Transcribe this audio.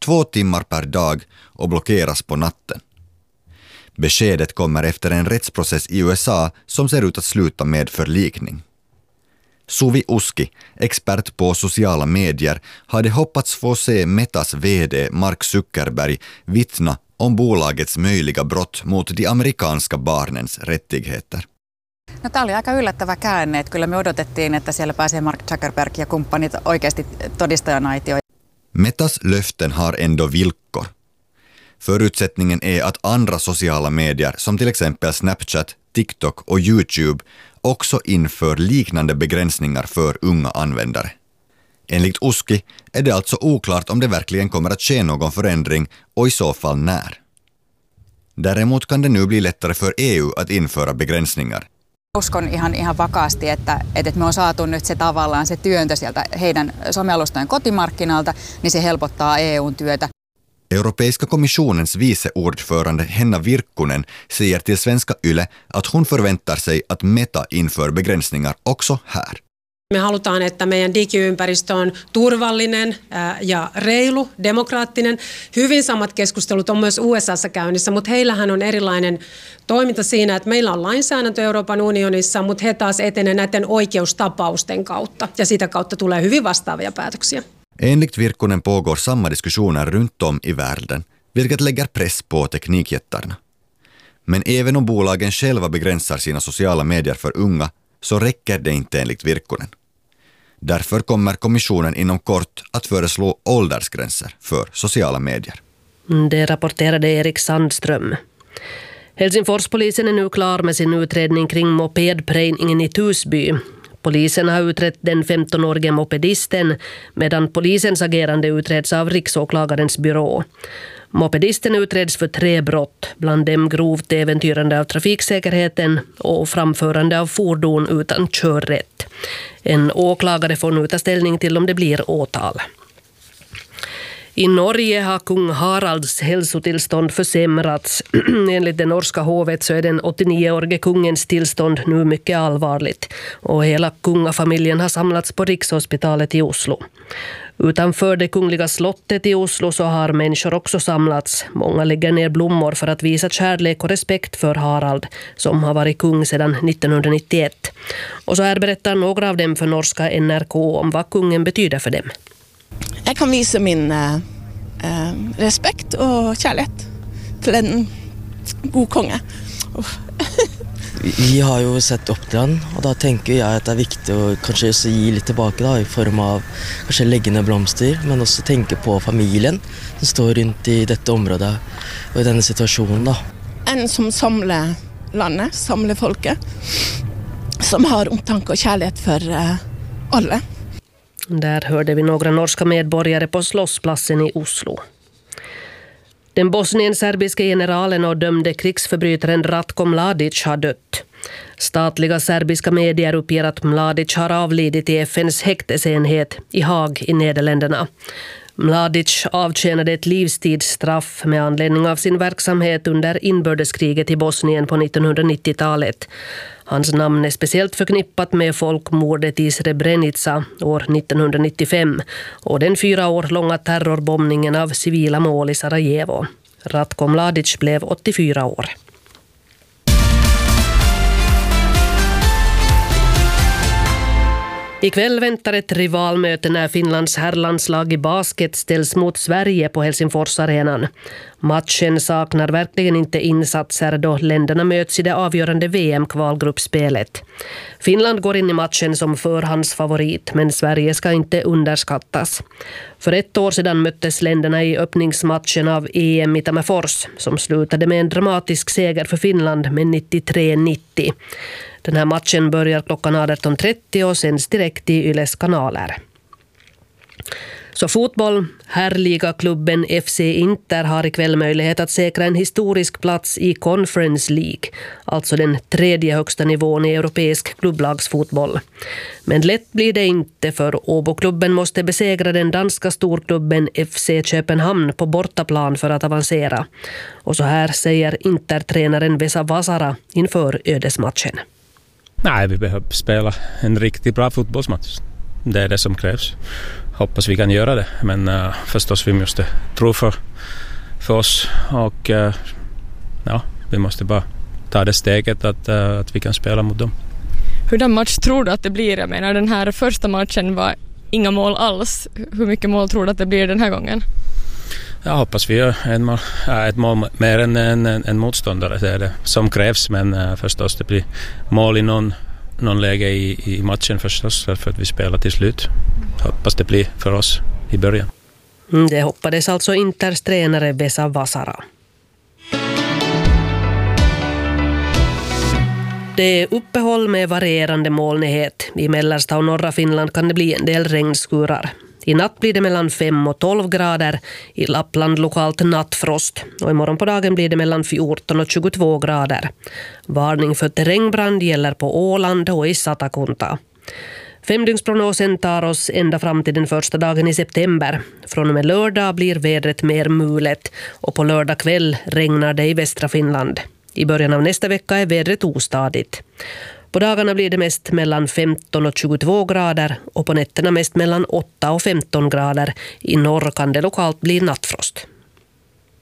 2 timmar per dag och blockeras på natten. Beskedet kommer efter en rättsprocess i USA som ser ut att sluta med förlikning. Suvi Uski, expert på sociala medier, hade hoppats få se Metas vd Mark Zuckerberg vittna om bolagets möjliga brott mot de amerikanska barnens rättigheter. No, tämä oli aika yllättävä käänne, että kyllä me odotettiin, että siellä pääsee Mark Zuckerberg ja kumppanit oikeasti todistajanaitioon. Metas löften har ändå villkor. Förutsättningen är att andra sociala medier som till exempel Snapchat, TikTok och YouTube också inför liknande begränsningar för unga användare. Enligt Uski är det alltså oklart om det verkligen kommer att ske någon förändring och i så fall när. Däremot kan det nu bli lättare för EU att införa begränsningar. Uskon ihan vakaasti, että me on saatu nyt se tavallaan se työntö sieltä heidän somealustojen kotimarkkinalta, niin se helpottaa EUn työtä. Europeiska kommissionens vice ordförande Henna Virkkunen säger till Svenska Yle att hon förväntar sig att Meta inför begränsningar också här. Me halutaan, että meidän digiympäristö on turvallinen ja reilu, demokraattinen. Hyvin samat keskustelut on myös USAssa käynnissä, mutta heillähän on erilainen toiminta siinä, että meillä on lainsäädäntö Euroopan unionissa, mutta he taas etenevät näiden oikeustapausten kautta ja sitä kautta tulee hyvin vastaavia päätöksiä. Enligt Virkkunen pågår samma diskussioner runt om i världen, vilket lägger press på teknikjättarna. Men även om bolagen själva begränsar sina sociala medier för unga, så räcker det inte enligt Virkkunen. Därför kommer kommissionen inom kort att föreslå åldersgränser för sociala medier. Det rapporterade Erik Sandström. Helsingforspolisen är nu klar med sin utredning kring mopedprejningen i Tusby. Polisen har utrett den 15-årige mopedisten medan polisens agerande utreds av riksåklagarens byrå. Mopedisten utreds för 3 brott, bland dem grovt äventyrande av trafiksäkerheten och framförande av fordon utan körrätt. En åklagare får nu ta ställning till om det blir åtal. I Norge har kung Haralds hälsotillstånd försämrats. Enligt det norska hovet så är den 89-årige kungens tillstånd nu mycket allvarligt och hela kungafamiljen har samlats på Rikshospitalet i Oslo. Utanför det kungliga slottet i Oslo så har människor också samlats. Många lägger ner blommor för att visa kärlek och respekt för Harald som har varit kung sedan 1991. Och så här berättar några av dem för norska NRK om vad kungen betyder för dem. Jeg kan vise min respekt og kjærlighet til en god konge. Vi har jo sett opp til han, og da tenker jeg at det er viktig å kanskje også gi litt tilbake da, i form av kanskje legge ned blomster, men også tenke på familien som står rundt i dette området og i denne situasjonen da. En som samler landet, samler folket, som har omtanke og kjærlighet for alle. Där hörde vi några norska medborgare på Slottsplatsen i Oslo. Den bosnien-serbiska generalen och dömde krigsförbrytaren Ratko Mladic har dött. Statliga serbiska medier uppger att Mladic har avlidit i FNs häktesenhet i Haag i Nederländerna. Mladic avtjänade ett livstidsstraff med anledning av sin verksamhet under inbördeskriget i Bosnien på 1990-talet. Hans namn är speciellt förknippat med folkmordet i Srebrenica år 1995 och den 4 år långa terrorbombningen av civila mål i Sarajevo. Ratko Mladic blev 84 år. Ikväll väntar ett rivalmöte när Finlands herrlandslag i basket ställs mot Sverige på Helsingforsarenan. Matchen saknar verkligen inte insatser då länderna möts i det avgörande VM-kvalgruppspelet. Finland går in i matchen som förhandsfavorit, men Sverige ska inte underskattas. För 1 år sedan möttes länderna i öppningsmatchen av EM i Tammerfors som slutade med en dramatisk seger för Finland med 93-90. Den här matchen börjar klockan 18.30 och sänds direkt i Yles kanaler. Så fotboll, herrligaklubben FC Inter har ikväll möjlighet att säkra en historisk plats i Conference League, alltså den 3:e högsta nivån i europeisk klubblagsfotboll. Men lätt blir det inte för Åboklubben måste besegra den danska storklubben FC Köpenhamn på bortaplan för att avancera. Och så här säger Inter-tränaren Vesa Vasara inför ödesmatchen. Nej, vi behöver spela en riktigt bra fotbollsmatch. Det är det som krävs. hoppas vi kan göra det. Men förstås vi måste tro för oss och vi måste bara ta det steget att vi kan spela mot dem. Hurdan match tror du att det blir? Jag menar, den här första matchen var inga mål alls. Hur mycket mål tror du att det blir den här gången? Jag hoppas vi gör ett mål mer än en motståndare. Det är det som krävs, men förstås det blir mål i någon läge i matchen förstås för att vi spelar till slut. Hoppas det blir för oss i början. Det hoppades alltså Inters tränare Vesa Vasara. Det är uppehåll med varierande molnighet. I mellersta och norra Finland kan det bli en del regnskurar. I natt blir det mellan 5 och 12 grader. I Lappland lokalt nattfrost. Och imorgon på dagen blir det mellan 14 och 22 grader. Varning för terrängbrand gäller på Åland och i Satakunta. 5-dygnsprognosen tar oss ända fram till den första dagen i september. Från och med lördag blir vädret mer mulet och på lördag kväll regnar det i västra Finland. I början av nästa vecka är vädret ostadigt. På dagarna blir det mest mellan 15 och 22 grader och på nätterna mest mellan 8 och 15 grader. I norr kan det lokalt bli nattfrost.